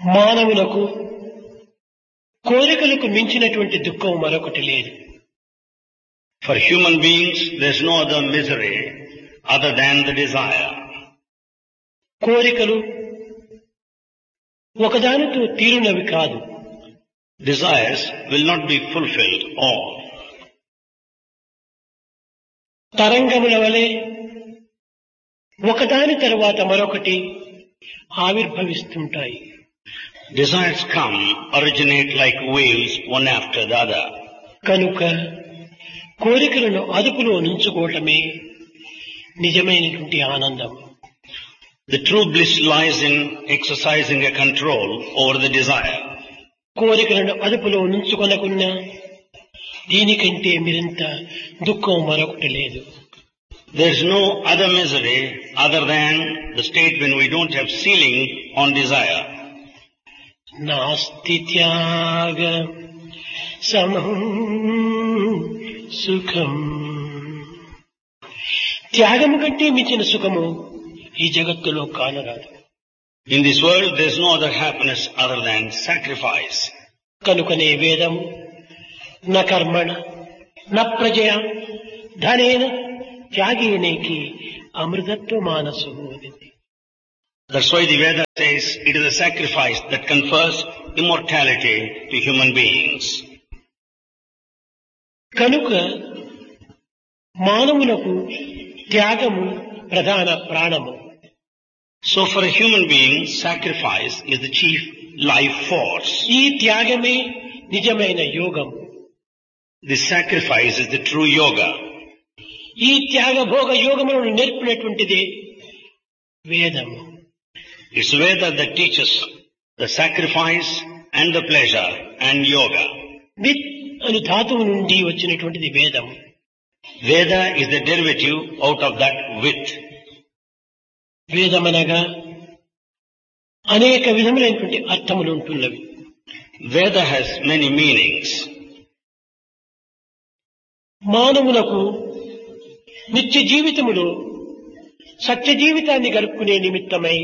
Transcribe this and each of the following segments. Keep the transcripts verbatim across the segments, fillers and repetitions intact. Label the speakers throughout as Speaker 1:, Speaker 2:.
Speaker 1: మానవులకు కోరికలకు మించినటువంటి దుఃఖం మరొకటి లేదు.
Speaker 2: For human beings, there is no other misery other than the desire.
Speaker 1: కోరికలు ఒకదానితో తీరునవి కాదు.
Speaker 2: Desires will not be fulfilled all.
Speaker 1: తరంగముల వలె ఒకదాని తరువాత మరొకటి ఆవిర్భవిస్తుంటాయి.
Speaker 2: Desires come, originate like waves, one after the other.
Speaker 1: కనుక కోరికలను అదుపులో ఉంచుకోవటమే నిజమైనటువంటి ఆనందం.
Speaker 2: The true bliss lies in exercising a control over the desire.
Speaker 1: కోరికలను అదుపులో ఉంచుకొనకున్నా దీనికంటే మరింత దుఃఖం మరొకటి లేదు.
Speaker 2: There is no other misery other than the state when we don't have ceiling on desire.
Speaker 1: నాస్తి త్యాగ సమం సుఖం. త్యాగము కంటే మించిన సుఖము ఈ జగత్తులో కానరాదు.
Speaker 2: In this world there is no other happiness other than sacrifice.
Speaker 1: కనుకనే వేదము న కర్మణ న ప్రజయ ధనేన త్యాగేనేకి అమృతత్వ మానసు.
Speaker 2: That's why the Veda says it is a sacrifice that confers immortality to human beings.
Speaker 1: కనుక మానవులకు త్యాగము ప్రధాన ప్రాణము.
Speaker 2: So for a human being, sacrifice is the chief life force.
Speaker 1: ఈ త్యాగమే నిజమైన యోగం.
Speaker 2: This sacrifice is the true yoga.
Speaker 1: ఈ త్యాగ భోగ యోగములను నేర్పినటువంటిది వేదము.
Speaker 2: It's Veda that teaches the sacrifice and the pleasure and yoga.
Speaker 1: With అను ధాతువు నుండి వచ్చినటువంటిది వేదం.
Speaker 2: Veda is the derivative out of that with.
Speaker 1: వేదమనగా అనేక విధములైనటువంటి అర్థములు ఉంటున్నవి.
Speaker 2: Veda has many meanings.
Speaker 1: మానవులకు నిత్య జీవితములో సత్య జీవితాన్ని గడుపుకునే నిమిత్తమై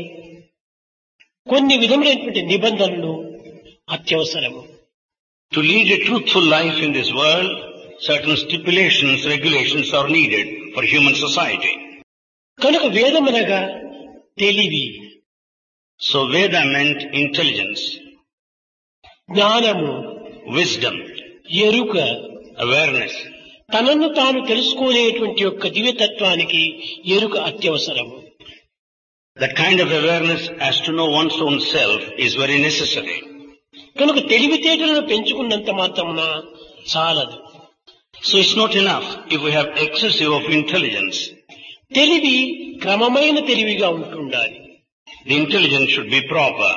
Speaker 1: కొన్ని విధములైనటువంటి నిబంధనలు అత్యవసరము.
Speaker 2: To lead a truthful life in this world, certain stipulations, regulations are needed for human society.
Speaker 1: కనుక వేదమనగా తెలివి.
Speaker 2: So Veda meant intelligence,
Speaker 1: జ్ఞానము,
Speaker 2: wisdom,
Speaker 1: ఎరుక,
Speaker 2: awareness.
Speaker 1: తనను తాను తెలుసుకునేటువంటి యొక్క దివ్యతత్వానికి ఎరుక అత్యవసరము.
Speaker 2: That kind of awareness as to know one's own self is very necessary.
Speaker 1: కనుక తెలివితేటలను పెంచుకున్నంత మాత్రమున చాలదు.
Speaker 2: So it's not enough if we have excessive of intelligence.
Speaker 1: తెలివి క్రమమైన తెలివిగా ఉంటుండాలి.
Speaker 2: The intelligence should be proper.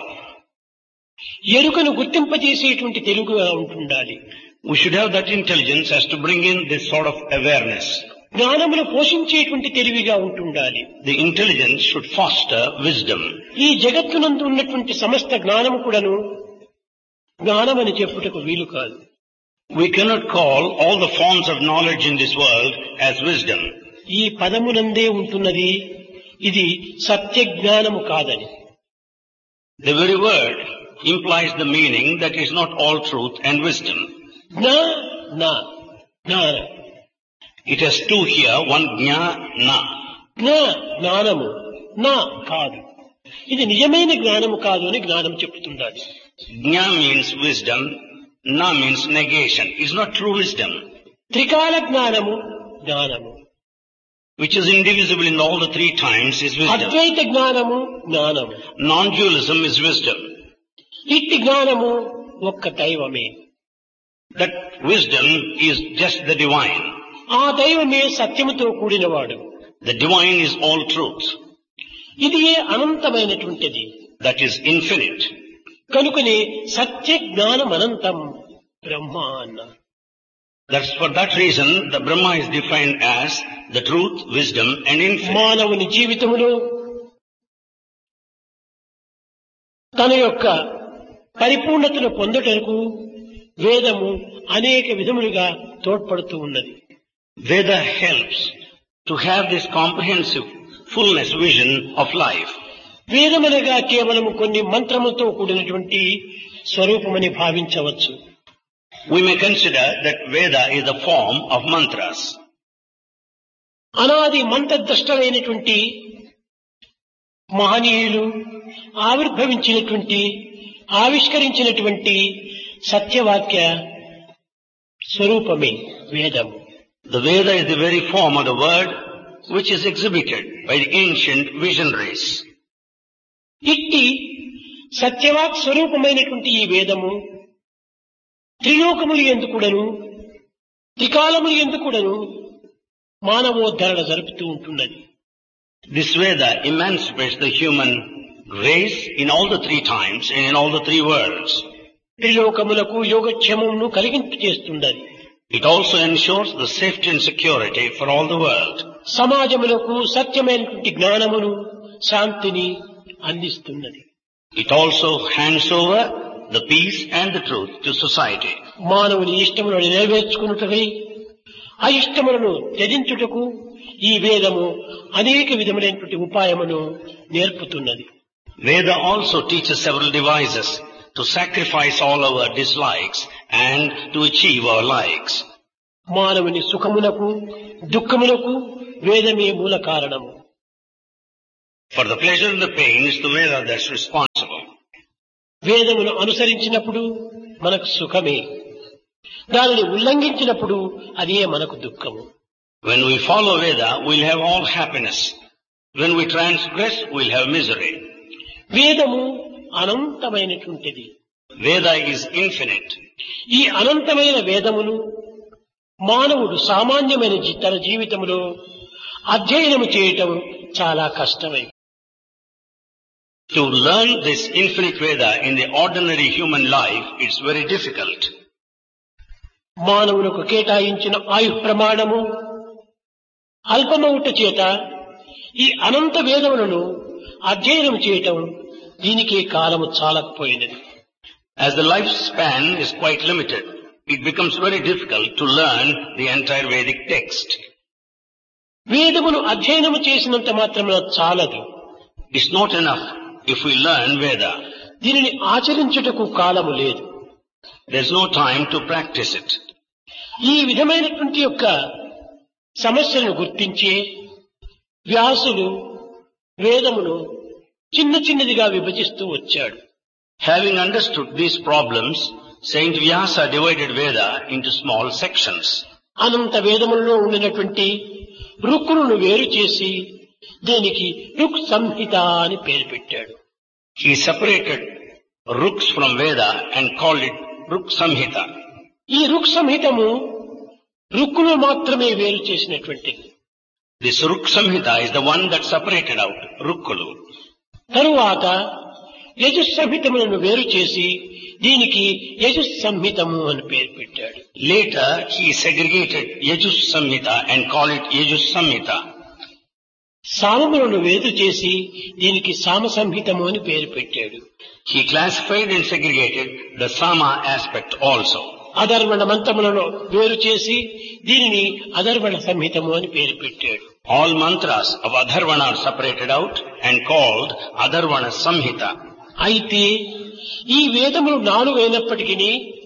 Speaker 1: ఎరుకను గుర్తింపజేసేటువంటి తెలుగుగా ఉంటుండాలి.
Speaker 2: We should have that intelligence as to bring in this sort of awareness.
Speaker 1: జ్ఞానమును పోషించేటువంటి తెలివిగా ఉంటుండాలి.
Speaker 2: The intelligence should foster wisdom.
Speaker 1: ఈ జగత్తునందు ఉన్నటువంటి సమస్త జ్ఞానము కూడాను జ్ఞానమని చెప్పుటకు వీలు కాదు.
Speaker 2: We cannot call all the forms of knowledge in this world as wisdom.
Speaker 1: ఈ పదమునందే ఉంటున్నది ఇది సత్య జ్ఞానము కాదని.
Speaker 2: The very word implies the meaning that is not all truth and wisdom.
Speaker 1: జ్ఞా నా జ్ఞాన.
Speaker 2: It has two here, one jna, na.
Speaker 1: జ్ఞా జ్ఞానము, నా కాదు. ఇది నిజమైన జ్ఞానము కాదు అని జ్ఞానం చెప్తుండాలి.
Speaker 2: Jna means wisdom, na means negation. It's not true wisdom.
Speaker 1: త్రికాల జ్ఞానము జ్ఞానము.
Speaker 2: Which is indivisible in all the three times is wisdom.
Speaker 1: అద్వైత జ్ఞానము జ్ఞానము.
Speaker 2: Non-dualism is wisdom.
Speaker 1: ఇట్టి జ్ఞానము ఒక్క దైవమే.
Speaker 2: That wisdom is just the divine.
Speaker 1: ఆ దైవమే సత్యముతో కూడినవాడు.
Speaker 2: The divine is all truth.
Speaker 1: ఇది ఏ అనంతమైనటువంటిది.
Speaker 2: That is infinite.
Speaker 1: కనుకనే సత్య జ్ఞానం అనంతం బ్రహ్మ అన్నారు.
Speaker 2: That's for that reason the Brahma is defined as the truth, wisdom and infinite.
Speaker 1: మానవుని జీవితములో తన యొక్క పరిపూర్ణతను పొందుటకు వేదము అనేక విధములుగా తోడ్పడుతూ ఉన్నది.
Speaker 2: Veda helps to have this comprehensive fullness vision of life.
Speaker 1: వేదమనగా కేవలం కొన్ని మంత్రములతో కూడినటువంటి స్వరూపమని భావించవచ్చు.
Speaker 2: We may consider that Veda is the form of mantras.
Speaker 1: అనాది మంత్రద్రష్టలైనటువంటి మహనీయులు ఆవిర్భవించినటువంటి ఆవిష్కరించినటువంటి సత్యవాక్య స్వరూపమే వేదము.
Speaker 2: The Veda is the very form of the word which is exhibited by the ancient visionaries.
Speaker 1: ఇట్టి సత్యవాక్ స్వరూపమైనటువంటి ఈ వేదము త్రిలోకములు ఎందుకుడను త్రికాలములు ఎందుకుడను మానవోద్ధరణ జరుపుతూ ఉంటున్నది.
Speaker 2: This Veda emancipates the human race in all the three times and in all the three worlds.
Speaker 1: త్రిలోకములకు యోగక్షేమమును కలిగింపు చేస్తున్నది.
Speaker 2: It also ensures the safety and security for all the world.
Speaker 1: సమాజములకు సత్యమైనటువంటి జ్ఞానమును శాంతిని అందిస్తున్నది.
Speaker 2: It also hands over the peace and the truth to society.
Speaker 1: మానవుని ఇష్టములను నెరవేర్చుకున్నట్టుకై అయిష్టములను త్యజించుటకు ఈ వేదము అనేక విధములైనటువంటి ఉపాయమును నేర్పుతున్నది.
Speaker 2: Veda also teaches several devices to sacrifice all our dislikes and to achieve our likes.
Speaker 1: మానవుని సుఖమునకు దుఃఖమునకు వేదమే మూల కారణము.
Speaker 2: For the pleasure and the pain is the Veda that's responsible.
Speaker 1: వేదమును అనుసరించినప్పుడు మనకు సుఖమే, దానిని ఉల్లంఘించినప్పుడు అదే మనకు దుఃఖము.
Speaker 2: When we follow Veda, we'll have all happiness. When we transgress, we'll have misery.
Speaker 1: వేదము అనంతమైనటువంటిది.
Speaker 2: Veda is infinite.
Speaker 1: ఈ అనంతమైన వేదమును మానవుడు సామాన్యమైన జీ- తన జీవితంలో అధ్యయనము చేయటం చాలా కష్టమే.
Speaker 2: To learn this infinite Veda in the ordinary human life, it's very difficult.
Speaker 1: మానవులకు కేటాయించిన ఆయు ప్రమాణము అల్పమవుట చేత ఈ అనంత వేదములను అధ్యయనం చేయటం దీనికి కాలము చాలకపోయినది.
Speaker 2: As the lifespan is quite limited, it becomes very difficult to learn the entire Vedic text.
Speaker 1: వేదమును అధ్యయనము చేసినంత మాత్రమున చాలదు.
Speaker 2: It's not enough if we learn Veda.
Speaker 1: దీనిని ఆచరించుటకు కాలము లేదు.
Speaker 2: There's no time to practice it.
Speaker 1: ఈ విధమైనటువంటి యొక్క సమస్యలను గుర్తించి వ్యాసుడు వేదమును చిన్న చిన్నదిగా విభజిస్తూ వచ్చాడు.
Speaker 2: Having understood these problems, Saint Vyasa divided Veda into small sections.
Speaker 1: అనంత వేదములలో ఉండినటువంటి రుక్కులను వేరు చేసి దీనికి రుక్ సంహిత అని పేరు పెట్టాడు.
Speaker 2: He separated Ruks from Veda and called it Ruk Samhita.
Speaker 1: ఈ రుక్ సంహితము రుక్కును మాత్రమే వేరు చేసినటువంటిది.
Speaker 2: This Ruk Samhita is the one that separated out Rukkulu.
Speaker 1: తరువాత యజుస్ సంహితములను వేరు చేసి దీనికి యజుస్ సంహితము అని పేరు పెట్టాడు.
Speaker 2: Later, he segregated Yajus Samhita and called it Yajus Samhita.
Speaker 1: సామములను వేరు చేసి దీనికి సామ సంహితము అని పేరు పెట్టాడు.
Speaker 2: He classified and segregated the Sama aspect also.
Speaker 1: అధర్వణ మంత్రములను వేరు చేసి దీనిని అధర్వణ సంహితము అని పేరు పెట్టాడు.
Speaker 2: All mantras of Adharvana are separated out and called Adharvana Samhita.
Speaker 1: అయితే ఈ వేదములు నాలుగు అయినప్పటికీ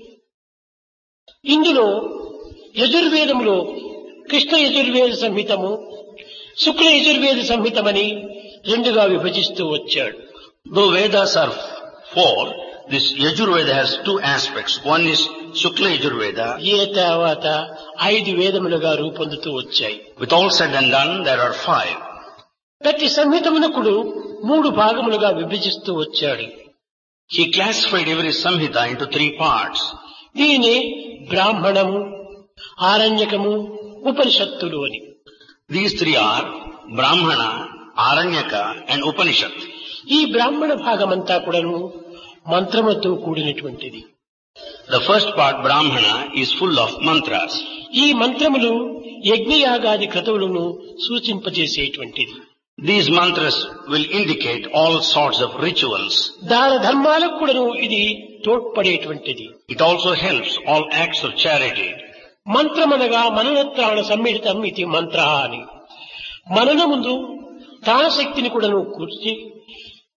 Speaker 1: ఇందులో యజుర్వేదములో కృష్ణ యజుర్వేద సంహితము శుక్ల యజుర్వేద సంహితమని రెండుగా విభజిస్తూ వచ్చాడు.
Speaker 2: Though Vedas are four, this Yajurveda has two aspects. One is Shukla Yajurveda.
Speaker 1: ఏ తర్వాత ఐదు వేదములుగా రూపొందుతూ వచ్చాయి.
Speaker 2: With all said and done, there are five.
Speaker 1: ప్రతి సంహితమునకుడు మూడు భాగములుగా విభజిస్తూ వచ్చాడు.
Speaker 2: He classified every Samhita into three parts.
Speaker 1: దీని బ్రాహ్మణము, ఆరణ్యకము, ఉపనిషత్తులు అని.
Speaker 2: These three are Brahmana, Aranyaka and Upanishad.
Speaker 1: ఈ బ్రాహ్మణ భాగమంతా కూడాను మంత్రముతో కూడినటువంటిది.
Speaker 2: The first part, Brahmana, is full of mantras.
Speaker 1: ఈ మంత్రములు యజ్ఞయాగాది క్రతువులను సూచింపజేసేటువంటిది.
Speaker 2: These mantras will indicate all sorts of rituals.
Speaker 1: దాన ధర్మాలకు కూడాను ఇది తోడ్పడేటువంటిది.
Speaker 2: It also helps all acts of charity.
Speaker 1: మంత్రమనగా మననత్రాణ సమ్మిళితం ఇది మంత్ర అని. మననముందు త్రాణశక్తిని కూడాను కూర్చి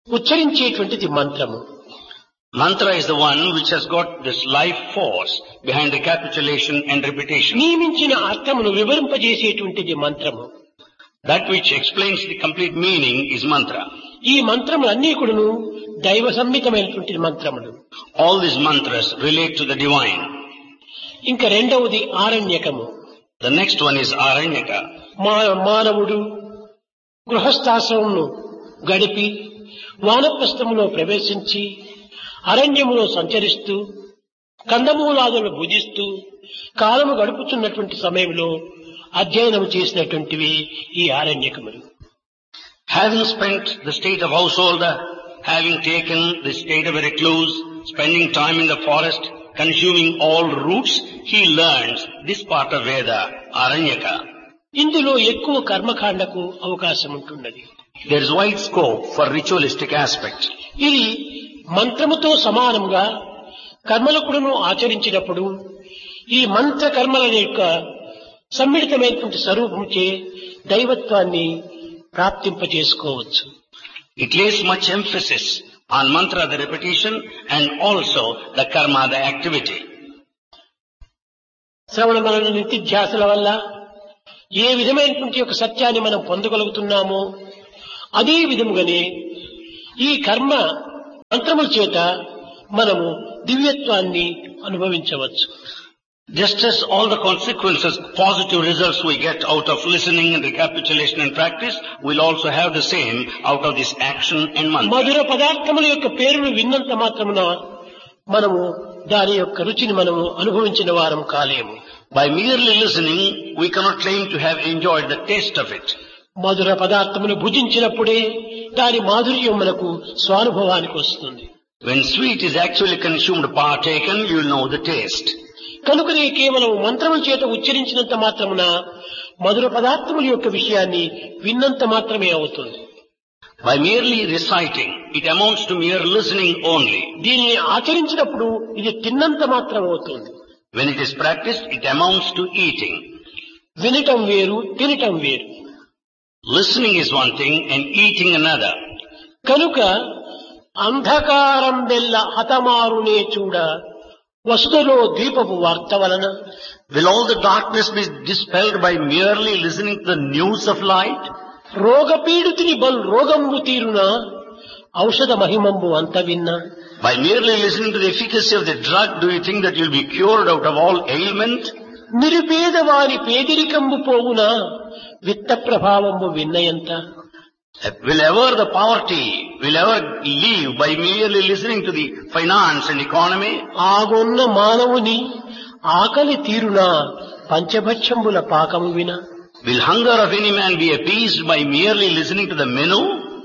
Speaker 1: ఉచ్చరించేటువంటిది మంత్రము.
Speaker 2: Mantra is the one which has got this life force behind recapitulation and repetition.
Speaker 1: నియమించిన అర్థమును వివరింపజేసేటువంటిది మంత్రము.
Speaker 2: That which explains the complete meaning is mantra.
Speaker 1: ఈ మంత్రములన్నీ కూడాను దైవ సంహితమైనటువంటి మంత్రములు.
Speaker 2: All these mantras relate to the divine.
Speaker 1: ఇంకా రెండవది ఆరణ్యకము.
Speaker 2: The next one is Aranyaka.
Speaker 1: మానవుడు గృహస్థాశ్రమమును గడిపి వానప్రస్థములో ప్రవేశించి అరణ్యములో సంచరిస్తూ కందమూలాదులను భుజిస్తూ కాలము గడుపుతున్నటువంటి సమయంలో అధ్యయనం చేసినటువంటివి ఈ ఆరణ్యకములు.
Speaker 2: Having spent the state of householder, having taken the state of a recluse, spending time in the forest, consuming all roots, he learns this part of Veda, Aranyaka.
Speaker 1: ఇందులో ఎక్కువ కర్మకాండకు అవకాశం ఉంటున్నది.
Speaker 2: There is wide scope for ritualistic aspect.
Speaker 1: ఇది మంత్రముతో సమానంగా కర్మలకుడును ఆచరించినప్పుడు ఈ మంత్ర కర్మల యొక్క సమ్మిళితమైనటువంటి స్వరూపంచే దైవత్వాన్ని ప్రాప్తింపజేసుకోవచ్చు.
Speaker 2: It lays much emphasis on mantra, the repetition, and also the karma, the activity.
Speaker 1: శ్రవణ మనన నిత్యధ్యాసల వల్ల ఏ విధమైనటువంటి యొక్క సత్యాన్ని మనం పొందగలుగుతున్నామో అదే విధముగానే ఈ కర్మ మంత్రముల చేత మనము దివ్యత్వాన్ని అనుభవించవచ్చు.
Speaker 2: Just as all the consequences, positive results we get out of listening and recapitulation and practice, we'll also have the same out of this action and mantra.
Speaker 1: మధుర పదార్థముల యొక్క పేరును విన్నంత మాత్రమున మనము దాని యొక్క రుచిని మనము అనుభవించిన వారం కాలేము.
Speaker 2: By merely listening, we cannot claim to have enjoyed the taste of it.
Speaker 1: మధుర పదార్థమును భుజించినప్పుడే దాని మాధుర్యం మనకు స్వానుభవానికి వస్తుంది.
Speaker 2: When sweet is actually consumed, partaken, you will know the taste.
Speaker 1: కనుకనే కేవలం మంత్రముల చేత ఉచ్చరించినంత మాత్రమున మధుర పదార్థముల యొక్క విషయాన్ని విన్నంత మాత్రమే అవుతుంది.
Speaker 2: By merely reciting, it amounts to mere listening only.
Speaker 1: దీనిని ఆచరించినప్పుడు ఇది తిన్నంత మాత్రం అవుతుంది.
Speaker 2: When it is practiced, it amounts to eating.
Speaker 1: వినటం వేరు, తినటం వేరు.
Speaker 2: Listening is one thing and eating another.
Speaker 1: కనుక అంధకారం వెల్ల హతమారునే చూడ వసుధలో దీపపు వార్త వలన
Speaker 2: Will all the darkness be dispelled by merely listening to the news of light?
Speaker 1: రోగపీడితుని బల్ రోగంబు తీరున ఔషధ మహిమంబు అంత విన్నా.
Speaker 2: By merely listening to the efficacy of the drug, do you think that you'll be cured out of all ailment?
Speaker 1: నిరుపేదవాని పేదరికంబు పోవున విత్త ప్రభావంబు విన్నయంత.
Speaker 2: Will ever the poverty, will ever leave by merely listening to the finance and economy?
Speaker 1: ఆగొన్న మానవుని ఆకలి తీరున పంచభక్షంబుల పాకము విన.
Speaker 2: Will hunger of any man be appeased by merely listening to the menu?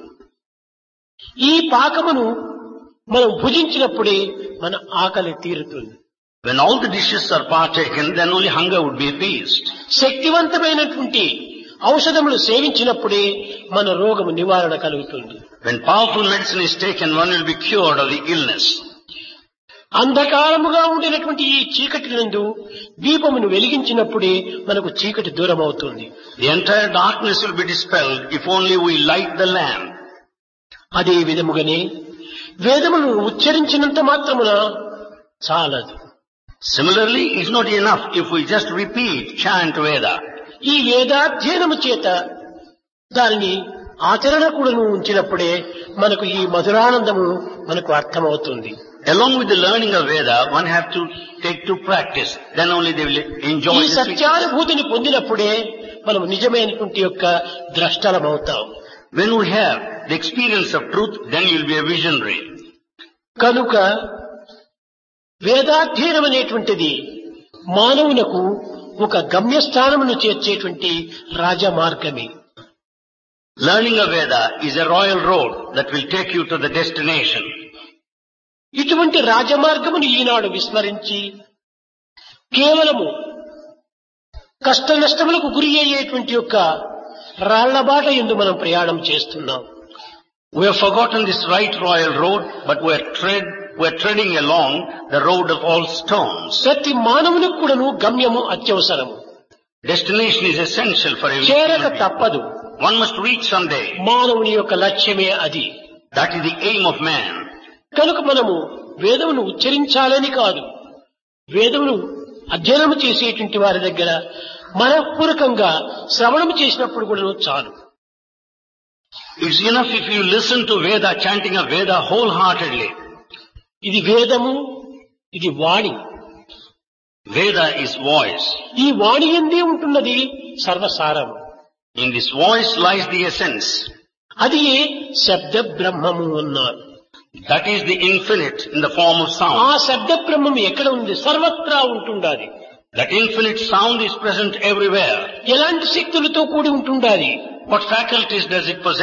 Speaker 1: ఈ పాకమును మనం భుజించినప్పుడే మన ఆకలి తీరుతుంది.
Speaker 2: When all the dishes are partaken, then only hunger would be appeased.
Speaker 1: శక్తివంతమైనటువంటి ఔషధములు సేవించినప్పుడే మన రోగము నివారణ కలుగుతుంది.
Speaker 2: When powerful medicine is taken, one will be cured of the illness.
Speaker 1: అంధకారముగా ఉండినటువంటి ఈ చీకటి నందు దీపమును వెలిగించినప్పుడే మనకు చీకటి దూరం అవుతుంది.
Speaker 2: The entire darkness will be dispelled if only we light the lamp.
Speaker 1: అదే విధముగానే వేదమును ఉచ్చరించినంత మాత్రమున చాలదు.
Speaker 2: Similarly, it's not enough if we just repeat, chant Veda.
Speaker 1: ఈ వేదాధ్యయనము చేత దానిని ఆచరణ కూడాను ఉంచినప్పుడే మనకు ఈ మధురానందము మనకు అర్థమవుతుంది.
Speaker 2: Along with the learning of Veda, one have to take to practice. Then only they will enjoy
Speaker 1: ఈ
Speaker 2: the
Speaker 1: సత్యానుభూతిని పొందినప్పుడే మనం నిజమైనటువంటి యొక్క ద్రష్టలమవుతాం.
Speaker 2: When we have the experience of truth, then you will be a visionary.
Speaker 1: కనుక వేదాధ్యయనం అనేటువంటిది మానవులకు ఒక గమ్యస్థానమును చేర్చేటువంటి రాజమార్గమే.
Speaker 2: Learning of Veda is a royal road that will take you to the destination.
Speaker 1: ఇటువంటి రాజమార్గమును ఈనాడు విస్మరించి కేవలము కష్ట నష్టములకు గురి అయ్యేటువంటి యొక్క రాళ్లబాట యందు మనం ప్రయాణం చేస్తున్నాం.
Speaker 2: We have forgotten this right royal road, but we are tread, we are treading along the road of all stones.
Speaker 1: ప్రతి మానవునికి కూడాను గమ్యము అత్యవసరము.
Speaker 2: Destination is essential for every
Speaker 1: చేరక
Speaker 2: human being.
Speaker 1: తప్పదు.
Speaker 2: One must reach someday.
Speaker 1: మానవుని యొక్క లక్ష్యమే అది.
Speaker 2: That is the aim of man.
Speaker 1: కనుక మనము వేదమును ఉచ్చరించాలని కాదు, వేదమును అధ్యయనం చేసేటువంటి వారి దగ్గర మనఃపూర్వకంగా శ్రవణం చేసినప్పుడు కూడా చాలు.
Speaker 2: It's enough if you listen to Veda, chanting of Veda wholeheartedly.
Speaker 1: ఇది వేదము, ఇది వాణి.
Speaker 2: Veda is voice.
Speaker 1: ఈ వాణి ఎందే ఉంటున్నది సర్వసారం.
Speaker 2: In this voice lies the essence.
Speaker 1: అది శబ్ద బ్రహ్మము అన్నారు.
Speaker 2: That is the infinite in the form of sound.
Speaker 1: ఆ శబ్ద బ్రహ్మము ఎక్కడ ఉంది? సర్వత్రా ఉంటుండాలి.
Speaker 2: That infinite sound is present everywhere.
Speaker 1: ఎలాంటి శక్తులతో కూడి ఉంటుండాలి?
Speaker 2: What faculties does it possess?